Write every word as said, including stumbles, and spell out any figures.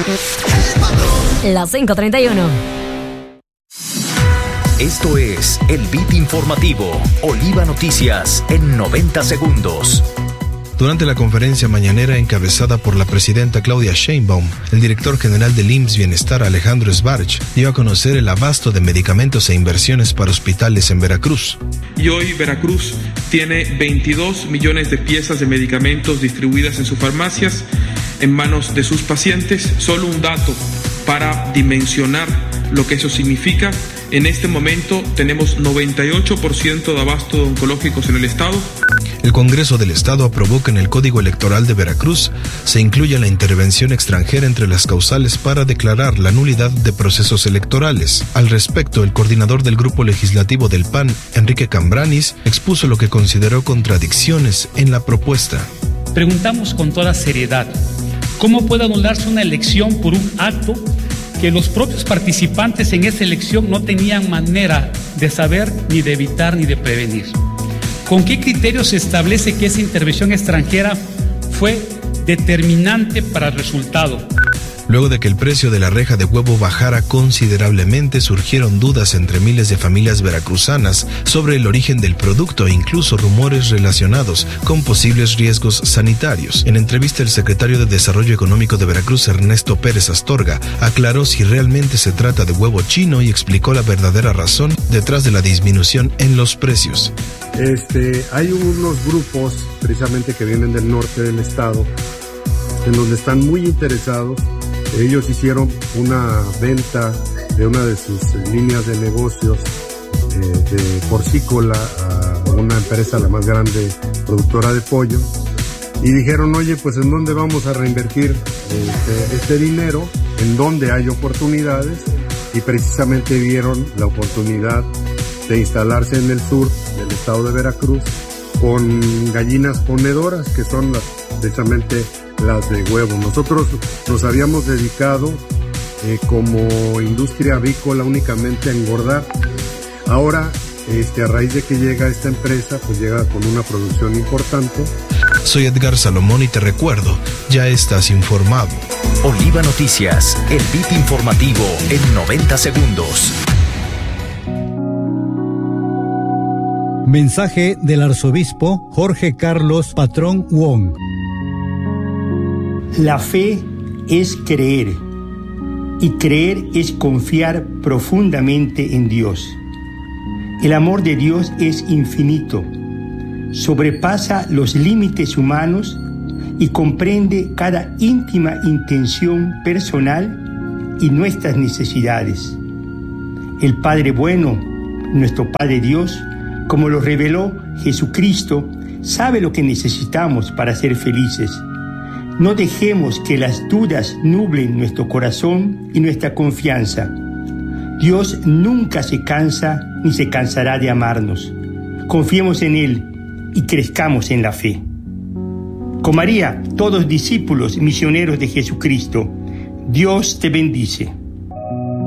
Las cinco treinta y uno. Esto es el Beat Informativo, Oliva Noticias en noventa segundos. Durante la conferencia mañanera encabezada por la presidenta Claudia Sheinbaum, el director general del I M S S Bienestar, Alejandro Sbarch, dio a conocer el abasto de medicamentos e inversiones para hospitales en Veracruz. Y hoy Veracruz tiene veintidós millones de piezas de medicamentos distribuidas en sus farmacias, en manos de sus pacientes. Solo un dato para dimensionar lo que eso significa. En este momento tenemos noventa y ocho por ciento de abasto de oncológicos en el estado. El Congreso del Estado aprobó que en el Código Electoral de Veracruz se incluya la intervención extranjera entre las causales para declarar la nulidad de procesos electorales. Al respecto, el coordinador del Grupo Legislativo del P A N, Enrique Cambranis, expuso lo que consideró contradicciones en la propuesta. Preguntamos con toda seriedad, ¿cómo puede anularse una elección por un acto que los propios participantes en esa elección no tenían manera de saber, ni de evitar, ni de prevenir? ¿Con qué criterio se establece que esa intervención extranjera fue determinante para el resultado? Luego de que el precio de la reja de huevo bajara considerablemente, surgieron dudas entre miles de familias veracruzanas sobre el origen del producto e incluso rumores relacionados con posibles riesgos sanitarios. En entrevista, el secretario de Desarrollo Económico de Veracruz, Ernesto Pérez Astorga, aclaró si realmente se trata de huevo chino y explicó la verdadera razón detrás de la disminución en los precios. Este, hay unos grupos precisamente que vienen del norte del estado en donde están muy interesados. Ellos hicieron una venta de una de sus líneas de negocios eh, de porcícola a una empresa, la más grande productora de pollo, y dijeron, oye, pues ¿en dónde vamos a reinvertir este, este dinero? ¿En dónde hay oportunidades? Y precisamente vieron la oportunidad de instalarse en el sur del estado de Veracruz con gallinas ponedoras, que son las, precisamente las de huevo. Nosotros nos habíamos dedicado eh, como industria avícola únicamente a engordar. Ahora, este, a raíz de que llega esta empresa, pues llega con una producción importante. Soy Edgar Salomón y te recuerdo, ya estás informado. Oliva Noticias, el Beat Informativo en noventa segundos. Mensaje del arzobispo Jorge Carlos Patrón Wong. La fe es creer, y creer es confiar profundamente en Dios. El amor de Dios es infinito, sobrepasa los límites humanos y comprende cada íntima intención personal y nuestras necesidades. El Padre bueno, nuestro Padre Dios, como lo reveló Jesucristo, sabe lo que necesitamos para ser felices. No dejemos que las dudas nublen nuestro corazón y nuestra confianza. Dios nunca se cansa ni se cansará de amarnos. Confiemos en Él y crezcamos en la fe. Con María, todos discípulos misioneros de Jesucristo, Dios te bendice.